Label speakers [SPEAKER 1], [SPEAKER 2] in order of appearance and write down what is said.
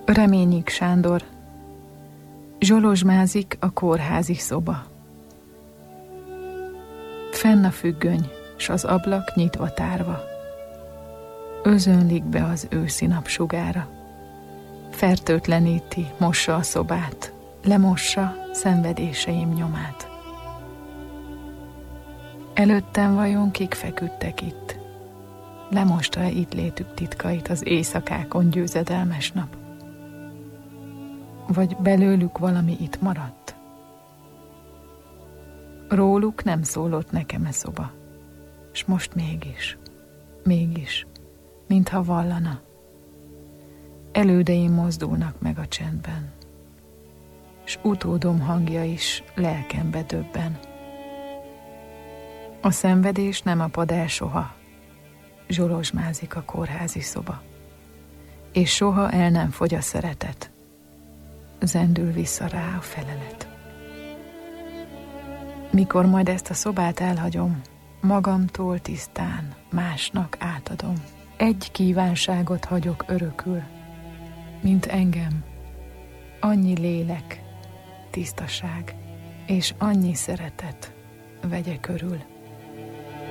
[SPEAKER 1] Reményik Sándor. Zsolozsmázik a kórházi szoba. Fenn a függöny, s az ablak nyitva tárva. Özönlik be az őszi napsugára. Fertőtleníti, mossa a szobát, lemossa szenvedéseim nyomát. Előttem vajon kik feküdtek itt? Lemosta-e itt létük titkait az éjszakákon győzedelmes nap? Vagy belőlük valami itt maradt? Róluk nem szólott nekem e szoba, s most mégis, mintha vallana. Elődeim mozdulnak meg a csendben, s utódom hangja is lelkembe döbben. A szenvedés nem apad el soha, zsolozsmázik a kórházi szoba, és soha el nem fogy a szeretet, zendül vissza rá a felelet. Mikor majd ezt a szobát elhagyom, magamtól tisztán másnak átadom. Egy kívánságot hagyok örökül, mint engem, annyi lélek, tisztaság és annyi szeretet vegye körül.